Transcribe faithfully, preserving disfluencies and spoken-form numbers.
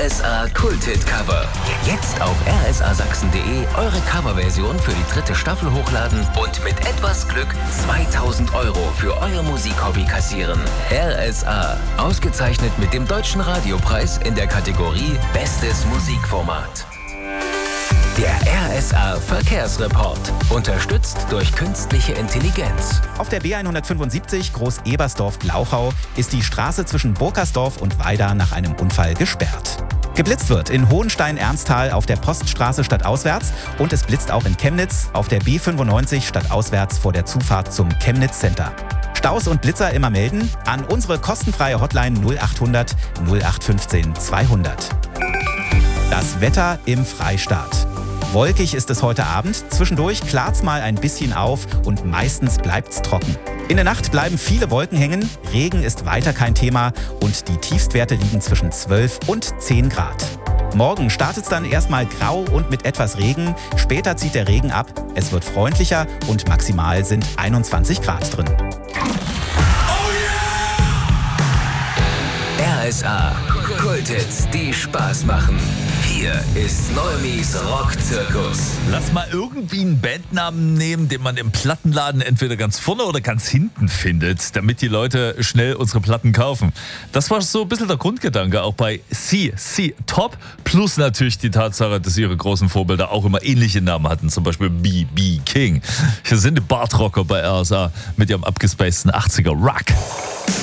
S A Kulthit-Cover. Jetzt auf r s a sachsen punkt de eure Coverversion für die dritte Staffel hochladen und mit etwas Glück zweitausend Euro für euer Musikhobby kassieren. R S A, ausgezeichnet mit dem Deutschen Radiopreis in der Kategorie Bestes Musikformat. Der R S A Verkehrsreport, unterstützt durch künstliche Intelligenz. Auf der B hundertfünfundsiebzig Groß-Ebersdorf-Glauchau ist die Straße zwischen Burkersdorf und Weida nach einem Unfall gesperrt. Geblitzt wird in Hohenstein-Ernsthal auf der Poststraße stadtauswärts und es blitzt auch in Chemnitz auf der B fünfundneunzig stadtauswärts vor der Zufahrt zum Chemnitz Center. Staus und Blitzer immer melden an unsere kostenfreie Hotline null achthundert null acht fünfzehn zweihundert. Das Wetter im Freistaat. Wolkig ist es heute Abend, zwischendurch klart's mal ein bisschen auf und meistens bleibt's trocken. In der Nacht bleiben viele Wolken hängen, Regen ist weiter kein Thema und die Tiefstwerte liegen zwischen zwölf und zehn Grad. Morgen startet's dann erstmal grau und mit etwas Regen, später zieht der Regen ab, es wird freundlicher und maximal sind einundzwanzig Grad drin. R S A Kulthits, die Spaß machen. Hier ist Neumis Rockzirkus. Lass mal irgendwie einen Bandnamen nehmen, den man im Plattenladen entweder ganz vorne oder ganz hinten findet, damit die Leute schnell unsere Platten kaufen. Das war so ein bisschen der Grundgedanke, auch bei C C Top. Plus natürlich die Tatsache, dass ihre großen Vorbilder auch immer ähnliche Namen hatten, zum Beispiel B B King. Hier sind die Bartrocker bei R S A mit ihrem abgespaceden achtziger Rock.